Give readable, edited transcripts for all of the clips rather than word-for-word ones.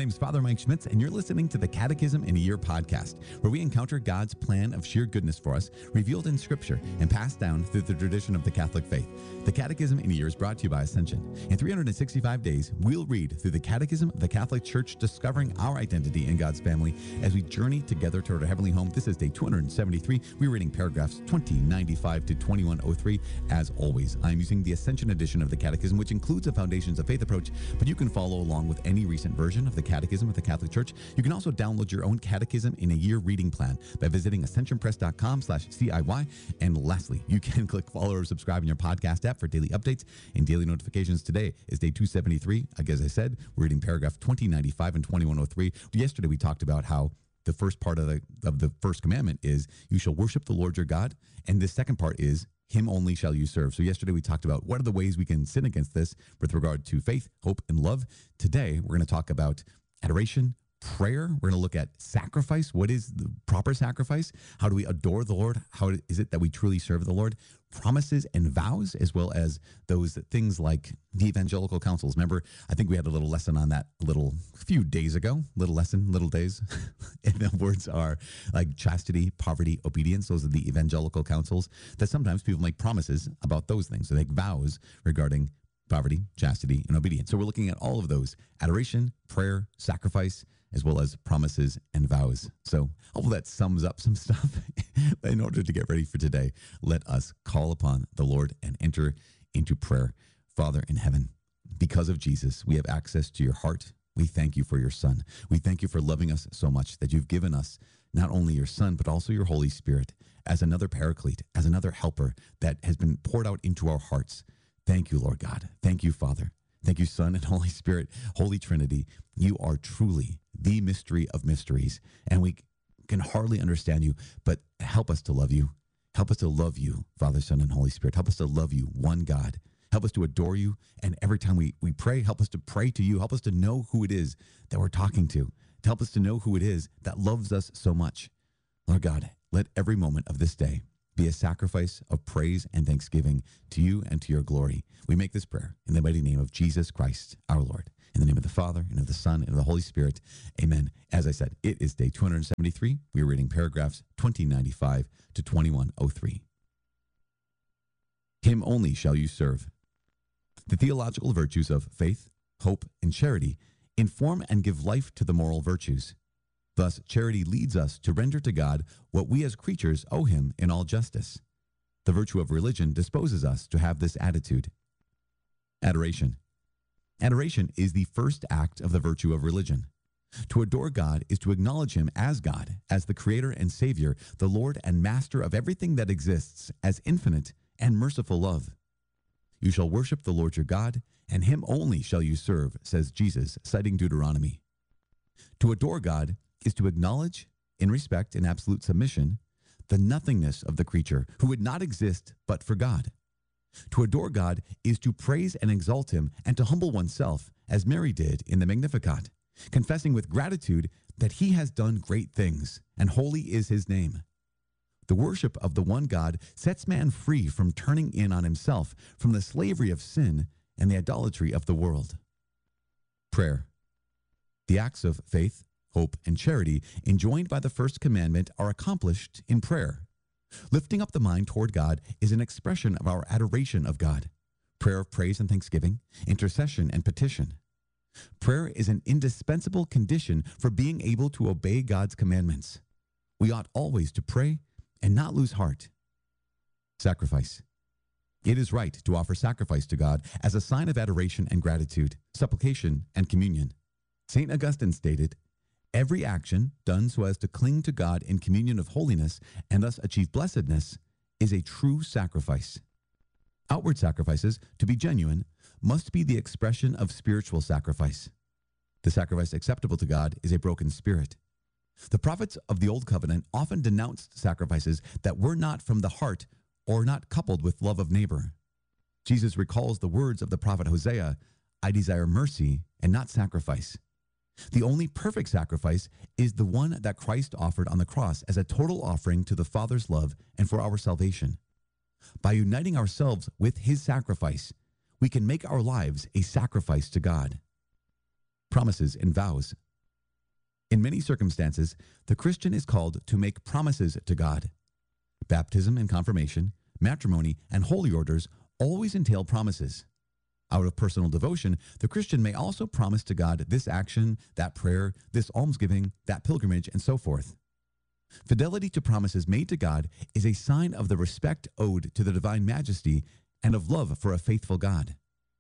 name is Father Mike Schmitz, and you're listening to the Catechism in a Year podcast, where we encounter God's plan of sheer goodness for us, revealed in Scripture and passed down through the tradition of the Catholic faith. The Catechism in a Year is brought to you by Ascension. In 365 days, we'll read through the Catechism of the Catholic Church, discovering our identity in God's family as we journey together toward our heavenly home. This is day 273. We're reading paragraphs 2095 to 2103. As always, I'm using the Ascension edition of the Catechism, which includes a Foundations of Faith approach, but you can follow along with any recent version of the Catechism of the Catholic Church. You can also download your own Catechism in a Year reading plan by visiting ascensionpress.com/CIY. And lastly, you can click follow or subscribe in your podcast app for daily updates and daily notifications. Today is day 273. As I said, we're reading paragraph 2095 and 2103. Yesterday, we talked about how the first part of the first commandment is you shall worship the Lord your God. And the second part is him only shall you serve. So yesterday we talked about what are the ways we can sin against this with regard to faith, hope, and love. Today, we're going to talk about adoration, prayer. We're going to look at sacrifice. What is the proper sacrifice? How do we adore the Lord? How is it that we truly serve the Lord? Promises and vows, as well as those things like the evangelical councils. Remember, I think we had a little lesson on that a few days ago. Little lesson, little days. And the words are like chastity, poverty, obedience. Those are the evangelical councils that sometimes people make promises about those things. They make vows regarding poverty, chastity, and obedience. So we're looking at all of those: adoration, prayer, sacrifice, as well as promises and vows. So hopefully that sums up some stuff. In order to get ready for today, let us call upon the Lord and enter into prayer. Father in heaven, because of Jesus, we have access to your heart. We thank you for your Son. We thank you for loving us so much that you've given us not only your Son, but also your Holy Spirit as another paraclete, as another helper that has been poured out into our hearts. Thank you, Lord God. Thank you, Father. Thank you, Son and Holy Spirit, Holy Trinity. You are truly the mystery of mysteries, and we can hardly understand you, but help us to love you. Help us to love you, Father, Son, and Holy Spirit. Help us to love you, one God. Help us to adore you, and every time we pray, help us to pray to you. Help us to know who it is that we're talking to help us to know who it is that loves us so much. Lord God, let every moment of this day be a sacrifice of praise and thanksgiving to you and to your glory. We make this prayer in the mighty name of Jesus Christ, our Lord. In the name of the Father, and of the Son, and of the Holy Spirit. Amen. As I said, it is day 273. We are reading paragraphs 2095 to 2103. Him only shall you serve. The theological virtues of faith, hope, and charity inform and give life to the moral virtues. Thus, charity leads us to render to God what we as creatures owe him in all justice. The virtue of religion disposes us to have this attitude. Adoration. Adoration is the first act of the virtue of religion. To adore God is to acknowledge him as God, as the Creator and Savior, the Lord and Master of everything that exists, as infinite and merciful love. You shall worship the Lord your God, and him only shall you serve, says Jesus, citing Deuteronomy. To adore God is to acknowledge, in respect and absolute submission, the nothingness of the creature who would not exist but for God. To adore God is to praise and exalt him and to humble oneself, as Mary did in the Magnificat, confessing with gratitude that he has done great things, and holy is his name. The worship of the one God sets man free from turning in on himself, from the slavery of sin and the idolatry of the world. Prayer. The acts of faith, hope, and charity enjoined by the first commandment are accomplished in prayer. Lifting up the mind toward God is an expression of our adoration of God. Prayer of praise and thanksgiving, intercession and petition. Prayer is an indispensable condition for being able to obey God's commandments. We ought always to pray and not lose heart. Sacrifice. It is right to offer sacrifice to God as a sign of adoration and gratitude, supplication and communion. St. Augustine stated, "Every action done so as to cling to God in communion of holiness and thus achieve blessedness is a true sacrifice." Outward sacrifices, to be genuine, must be the expression of spiritual sacrifice. The sacrifice acceptable to God is a broken spirit. The prophets of the Old Covenant often denounced sacrifices that were not from the heart or not coupled with love of neighbor. Jesus recalls the words of the prophet Hosea, "I desire mercy and not sacrifice." The only perfect sacrifice is the one that Christ offered on the cross as a total offering to the Father's love and for our salvation. By uniting ourselves with his sacrifice, we can make our lives a sacrifice to God. Promises and vows. In many circumstances, the Christian is called to make promises to God. Baptism and confirmation, matrimony, and holy orders always entail promises. Out of personal devotion, the Christian may also promise to God this action, that prayer, this almsgiving, that pilgrimage, and so forth. Fidelity to promises made to God is a sign of the respect owed to the divine majesty and of love for a faithful God.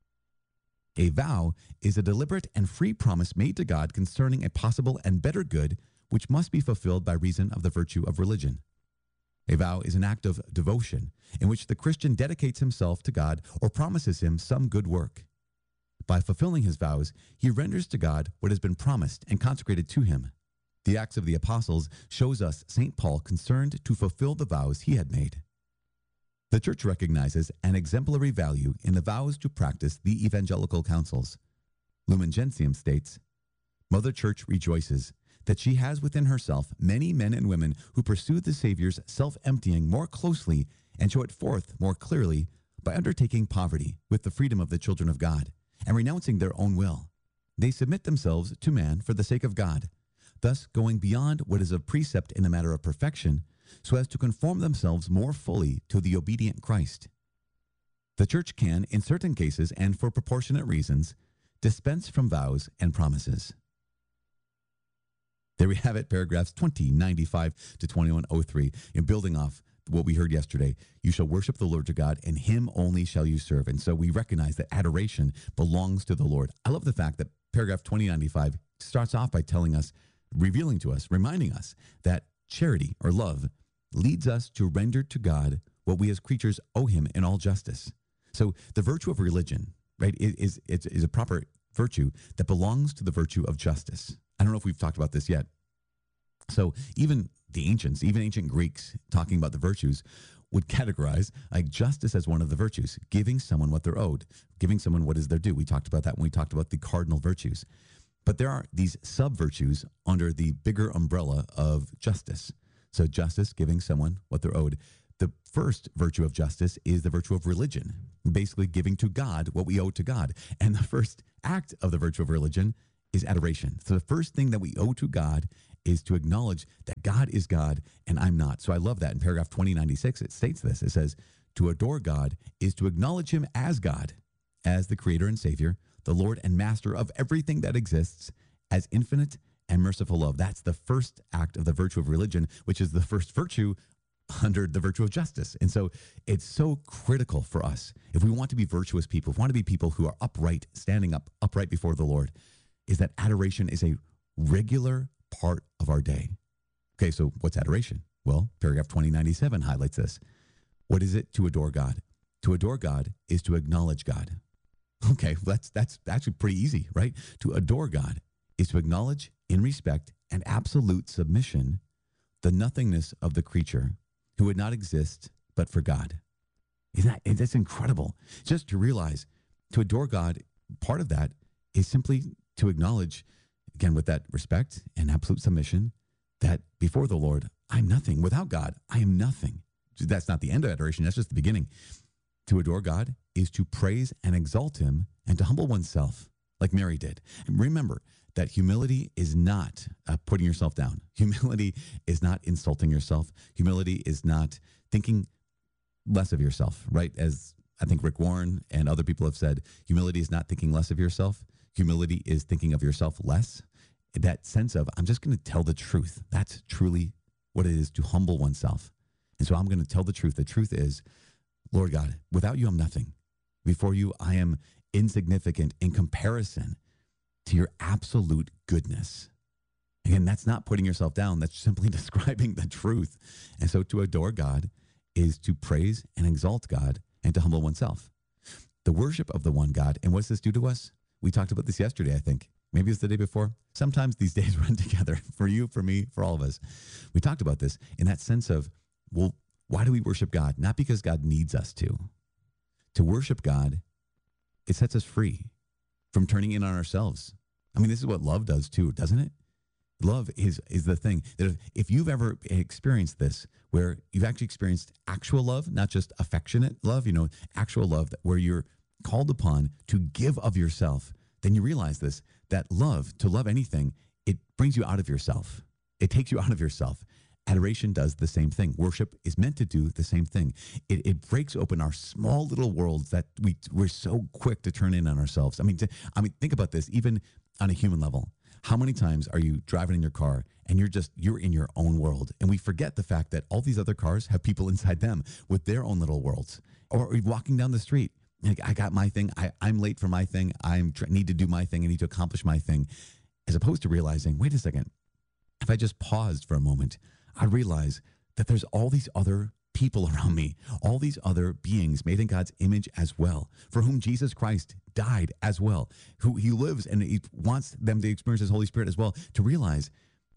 A vow is a deliberate and free promise made to God concerning a possible and better good which must be fulfilled by reason of the virtue of religion. A vow is an act of devotion in which the Christian dedicates himself to God or promises him some good work. By fulfilling his vows, he renders to God what has been promised and consecrated to him. The Acts of the Apostles shows us St. Paul concerned to fulfill the vows he had made. The Church recognizes an exemplary value in the vows to practice the evangelical counsels. Lumen Gentium states, Mother Church rejoices that she has within herself many men and women who pursue the Savior's self-emptying more closely and show it forth more clearly by undertaking poverty with the freedom of the children of God and renouncing their own will. They submit themselves to man for the sake of God, thus going beyond what is of precept in the matter of perfection, so as to conform themselves more fully to the obedient Christ. The Church can, in certain cases and for proportionate reasons, dispense from vows and promises. There we have it, paragraphs 2095 to 2103. In building off what we heard yesterday, you shall worship the Lord your God, and him only shall you serve. And so we recognize that adoration belongs to the Lord. I love the fact that paragraph 2095 starts off by telling us, revealing to us, reminding us that charity or love leads us to render to God what we as creatures owe him in all justice. So the virtue of religion, right, is a proper virtue that belongs to the virtue of justice. I don't know if we've talked about this yet. So even the ancients, even ancient Greeks talking about the virtues would categorize like justice as one of the virtues, giving someone what they're owed, giving someone what is their due. We talked about that when we talked about the cardinal virtues. But there are these sub-virtues under the bigger umbrella of justice. So justice, giving someone what they're owed. The first virtue of justice is the virtue of religion, basically giving to God what we owe to God. And the first act of the virtue of religion is adoration. So the first thing that we owe to God is to acknowledge that God is God and I'm not. So I love that. In paragraph 2096, it states this. It says, to adore God is to acknowledge him as God, as the creator and savior, the Lord and master of everything that exists, as infinite and merciful love. That's the first act of the virtue of religion, which is the first virtue under the virtue of justice. And so it's so critical for us, if we want to be virtuous people, if we want to be people who are upright, standing up upright before the Lord, is that adoration is a regular part of our day. Okay, so what's adoration? Well, paragraph 2097 highlights this. What is it to adore God? To adore God is to acknowledge God. Okay, well, that's actually pretty easy, right? To adore God is to acknowledge in respect and absolute submission the nothingness of the creature who would not exist but for God. That's incredible. Just to realize, to adore God, part of that is simply to acknowledge, again, with that respect and absolute submission, that before the Lord, I'm nothing. Without God, I am nothing. That's not the end of adoration. That's just the beginning. To adore God is to praise and exalt him and to humble oneself like Mary did. And remember that humility is not putting yourself down. Humility is not insulting yourself. Humility is not thinking less of yourself, right? As I think Rick Warren and other people have said, humility is not thinking less of yourself. Humility is thinking of yourself less. That sense of, I'm just going to tell the truth. That's truly what it is to humble oneself. And so I'm going to tell the truth. The truth is, Lord God, without you, I'm nothing. Before you, I am insignificant in comparison to your absolute goodness. Again, that's not putting yourself down. That's simply describing the truth. And so to adore God is to praise and exalt God and to humble oneself. The worship of the one God. And what does this do to us? We talked about this yesterday, I think. Maybe it's the day before. Sometimes these days run together for you, for me, for all of us. We talked about this in that sense of, well, why do we worship God? Not because God needs us to. To worship God, it sets us free from turning in on ourselves. I mean, this is what love does too, doesn't it? Love is the thing that if you've ever experienced this, where you've actually experienced actual love, not just affectionate love, actual love where you're called upon to give of yourself, then you realize this, that love, to love anything, it brings you out of yourself. It takes you out of yourself. Adoration does the same thing. Worship is meant to do the same thing. It breaks open our small little worlds that we're so quick to turn in on ourselves. I mean, think about this, even on a human level. How many times are you driving in your car and you're in your own world, and we forget the fact that all these other cars have people inside them with their own little worlds? Or you're walking down the street, like, I got my thing. I'm late for my thing. Need to do my thing. I need to accomplish my thing, as opposed to realizing, wait a second, if I just paused for a moment, I realize that there's all these other people around me, all these other beings made in God's image as well, for whom Jesus Christ died as well, who he lives, and he wants them to experience his Holy Spirit as well, to realize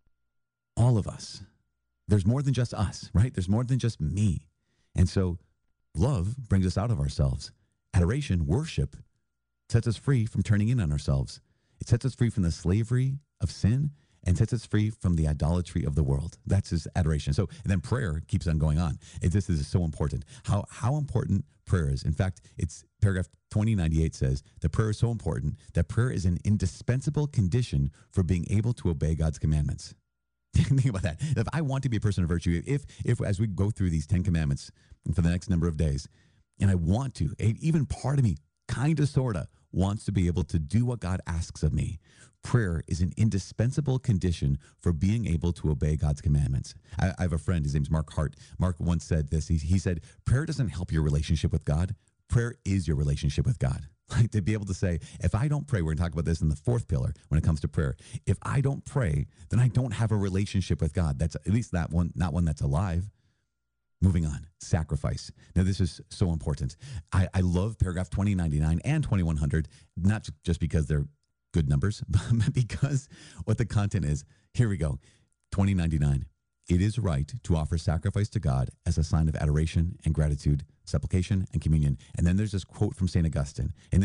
all of us. There's more than just us, right? There's more than just me. And so love brings us out of ourselves. Adoration, worship, sets us free from turning in on ourselves. It sets us free from the slavery of sin and sets us free from the idolatry of the world. That's his adoration. So, and then prayer keeps on going on. This is so important. How important prayer is. In fact, it's paragraph 2098 says that prayer is so important that prayer is an indispensable condition for being able to obey God's commandments. Think about that. If I want to be a person of virtue, if as we go through these 10 commandments for the next number of days, and I want to, even part of me, kind of, sort of, wants to be able to do what God asks of me, prayer is an indispensable condition for being able to obey God's commandments. I have a friend, his name's Mark Hart. Mark once said this. He said, prayer doesn't help your relationship with God. Prayer is your relationship with God. Like, to be able to say, if I don't pray, we're going to talk about this in the fourth pillar when it comes to prayer. If I don't pray, then I don't have a relationship with God. That's at least that one, not one that's alive. Moving on, sacrifice. Now, this is so important. I love paragraph 2099 and 2100, not just because they're good numbers, but because what the content is. Here we go. 2099. It is right to offer sacrifice to God as a sign of adoration and gratitude, supplication and communion. And then there's this quote from St. Augustine. And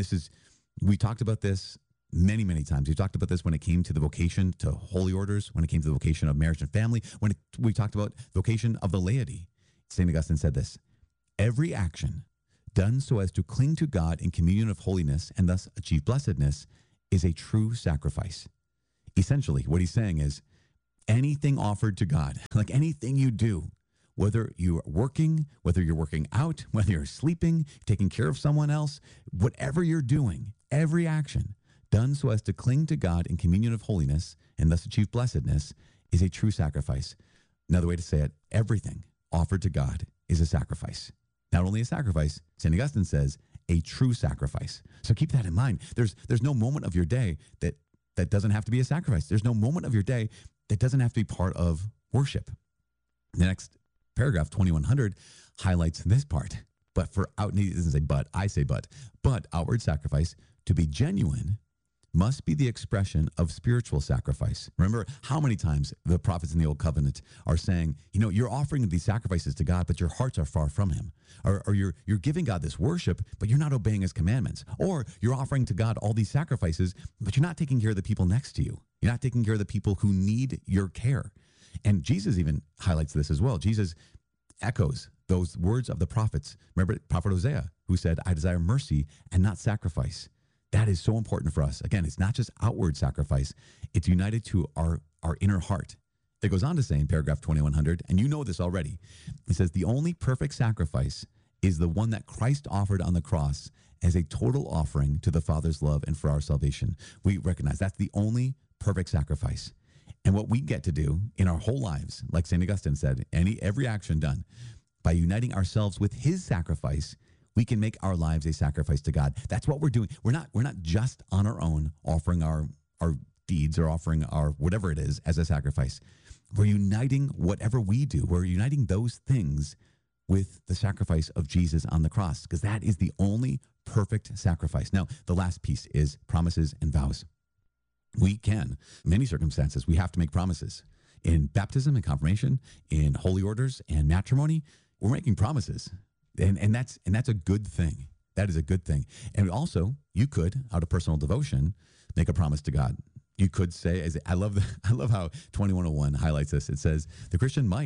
we talked about this many, many times. We talked about this when it came to the vocation to holy orders, when it came to the vocation of marriage and family, we talked about vocation of the laity. St. Augustine said this: every action done so as to cling to God in communion of holiness and thus achieve blessedness is a true sacrifice. Essentially, what he's saying is anything offered to God, like anything you do, whether you're working, whether you're working out, whether you're sleeping, taking care of someone else, whatever you're doing, every action done so as to cling to God in communion of holiness and thus achieve blessedness is a true sacrifice. Another way to say it, everything offered to God is a sacrifice. Not only a sacrifice, St. Augustine says, a true sacrifice. So keep that in mind. There's no moment of your day that doesn't have to be a sacrifice. There's no moment of your day that doesn't have to be part of worship. The next paragraph, 2100, highlights this part. But it doesn't say but, I say but outward sacrifice to be genuine must be the expression of spiritual sacrifice. Remember how many times the prophets in the Old Covenant are saying, you're offering these sacrifices to God, but your hearts are far from him. Or you're giving God this worship, but you're not obeying his commandments. Or you're offering to God all these sacrifices, but you're not taking care of the people next to you. You're not taking care of the people who need your care. And Jesus even highlights this as well. Jesus echoes those words of the prophets. Remember Prophet Hosea, who said, I desire mercy and not sacrifice. That is so important for us. Again, it's not just outward sacrifice. It's united to our inner heart. It goes on to say in paragraph 2100, and you know this already, it says, the only perfect sacrifice is the one that Christ offered on the cross as a total offering to the Father's love and for our salvation. We recognize that's the only perfect sacrifice. And what we get to do in our whole lives, like St. Augustine said, every action done, by uniting ourselves with his sacrifice, we can make our lives a sacrifice to God. That's what we're doing. We're not just on our own offering our deeds or offering our whatever it is as a sacrifice. We're uniting whatever we do. We're uniting those things with the sacrifice of Jesus on the cross, because that is the only perfect sacrifice. Now, the last piece is promises and vows. We can, in many circumstances, we have to make promises. In baptism and confirmation, in holy orders and matrimony, we're making promises. And that's a good thing. That is a good thing. And also, you could, out of personal devotion, make a promise to God. You could say, I love how 2101 highlights this. It says, the Christian might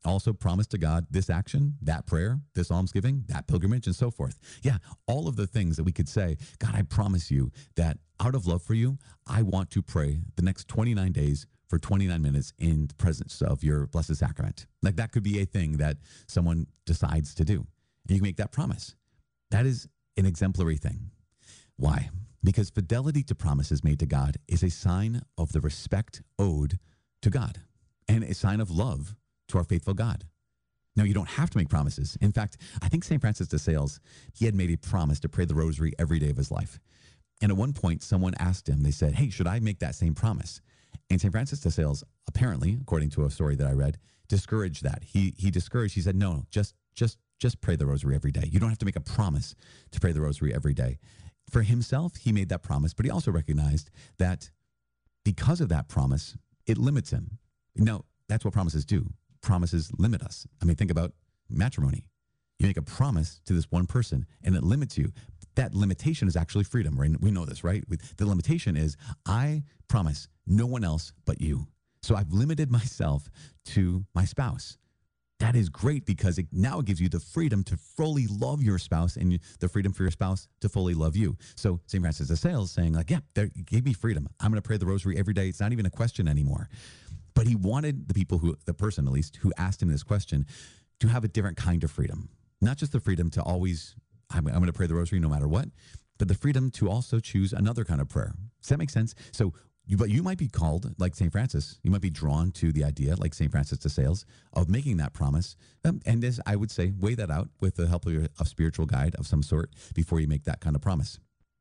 also promise to God this action, that prayer, this almsgiving, that pilgrimage, and so forth. Yeah, all of the things that we could say, God, I promise you that out of love for you, I want to pray the next 29 days for 29 minutes in the presence of your Blessed Sacrament. Like that could be a thing that someone decides to do. And you can make that promise. That is an exemplary thing. Why? Because fidelity to promises made to God is a sign of the respect owed to God and a sign of love to our faithful God. Now, you don't have to make promises. In fact, I think St. Francis de Sales, he had made a promise to pray the rosary every day of his life. And at one point, someone asked him, they said, hey, should I make that same promise? And St. Francis de Sales, apparently, according to a story that I read, discouraged that. He discouraged, he said, no, just pray the rosary every day. You don't have to make a promise to pray the rosary every day. For himself, he made that promise, but he also recognized that because of that promise, it limits him. Now, that's what promises do. Promises limit us. I mean, think about matrimony. You make a promise to this one person and it limits you. That limitation is actually freedom. We know this, right? The limitation is I promise no one else but you. So I've limited myself to my spouse. That is great because it now gives you the freedom to fully love your spouse and the freedom for your spouse to fully love you. So St. Francis de Sales saying like, yeah, it gave me freedom. I'm going to pray the rosary every day. It's not even a question anymore. But he wanted the person at least, who asked him this question to have a different kind of freedom. Not just the freedom to always, I'm going to pray the rosary no matter what, but the freedom to also choose another kind of prayer. Does that make sense? So, but you might be called, like St. Francis, you might be drawn to the idea, like St. Francis de Sales, of making that promise. And as I would say, weigh that out with the help of a spiritual guide of some sort before you make that kind of promise.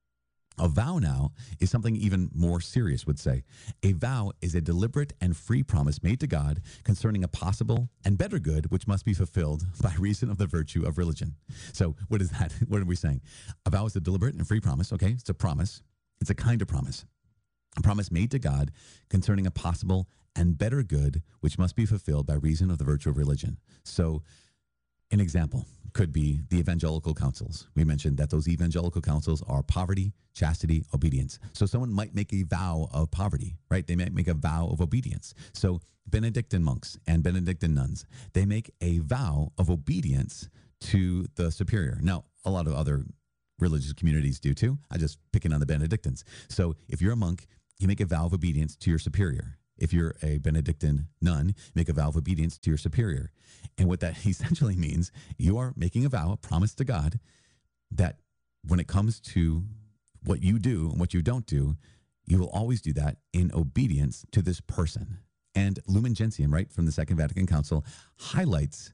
A vow now is something even more serious, would say. A vow is a deliberate and free promise made to God concerning a possible and better good which must be fulfilled by reason of the virtue of religion. So what is that? What are we saying? A vow is a deliberate and free promise. Okay, it's a promise. It's a kind of promise. A promise made to God concerning a possible and better good which must be fulfilled by reason of the virtue of religion. So an example could be the evangelical counsels. We mentioned that those evangelical counsels are poverty, chastity, obedience. So someone might make a vow of poverty, right? They might make a vow of obedience. So Benedictine monks and Benedictine nuns, they make a vow of obedience to the superior. Now, a lot of other religious communities do too. I'm just picking on the Benedictines. So if you're a monk, you make a vow of obedience to your superior. If you're a Benedictine nun, make a vow of obedience to your superior. And what that essentially means, you are making a vow, a promise to God, that when it comes to what you do and what you don't do, you will always do that in obedience to this person. And Lumen Gentium, right, from the Second Vatican Council, highlights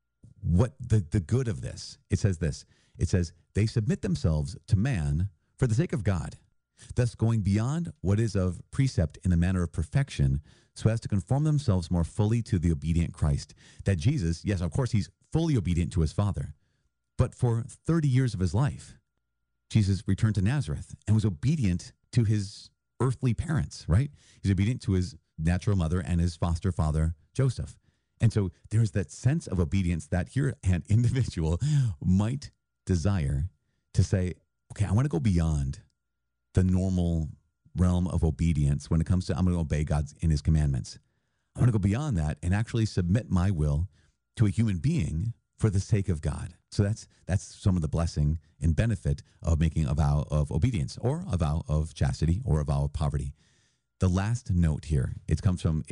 what the good of this. It says this. It says, they submit themselves to man for the sake of God, thus going beyond what is of precept in the manner of perfection, so as to conform themselves more fully to the obedient Christ. That Jesus, yes, of course, he's fully obedient to his Father, but for 30 years of his life, Jesus returned to Nazareth and was obedient to his earthly parents, right? He's obedient to his natural mother and his foster father, Joseph. And so there's that sense of obedience that here an individual might desire to say, okay, I want to go beyond the normal realm of obedience when it comes to I'm going to obey God's in his commandments. I want to go beyond that and actually submit my will to a human being for the sake of God. So that's some of the blessing and benefit of making a vow of obedience or a vow of chastity or a vow of poverty. The last note here, it's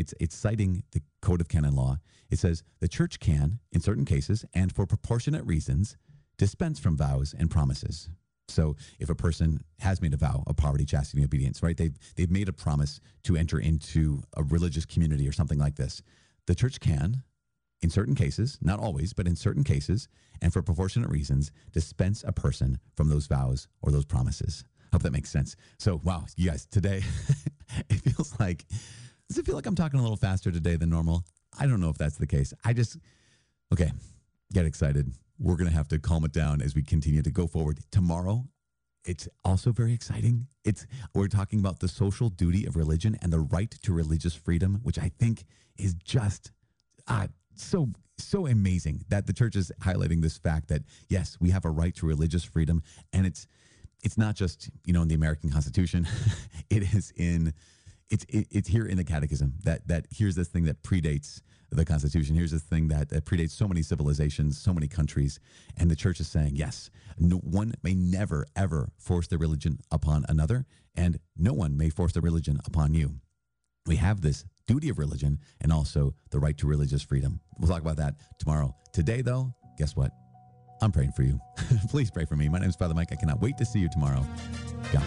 citing the Code of Canon Law. It says the church can, in certain cases and for proportionate reasons, dispense from vows and promises. So if a person has made a vow of poverty, chastity, and obedience, right? They've made a promise to enter into a religious community or something like this. The church can, in certain cases, not always, but in certain cases, and for proportionate reasons, dispense a person from those vows or those promises. Hope that makes sense. So, wow, you guys, today, it feels like, does it feel like I'm talking a little faster today than normal? I don't know if that's the case. Okay, get excited. We're going to have to calm it down as we continue to go forward. Tomorrow, it's also very exciting. We're talking about the social duty of religion and the right to religious freedom, which I think is just so amazing that the church is highlighting this fact that, yes, we have a right to religious freedom. And it's not just, in the American Constitution. It is in it's here in the Catechism that here's this thing that predates the Constitution. Here's this thing that predates so many civilizations, so many countries, and the church is saying, yes, no one may never ever force their religion upon another, and no one may force their religion upon you. We have this duty of religion and also the right to religious freedom. We'll talk about that tomorrow. Today, though, guess what? I'm praying for you. Please pray for me. My name is Father Mike. I cannot wait to see you tomorrow.